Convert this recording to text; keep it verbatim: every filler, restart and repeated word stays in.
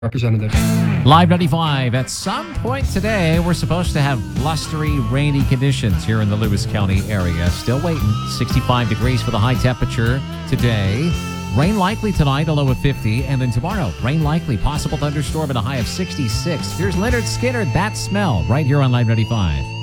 Representative. Live ninety-five. At some point today, we're supposed to have blustery, rainy conditions here in the Lewis County area. Still waiting. sixty-five degrees for the high temperature today. Rain likely tonight, a low of fifty. And then tomorrow, rain likely. Possible thunderstorm at a high of sixty-six. Here's Leonard Skinner, That Smell, right here on Live ninety-five.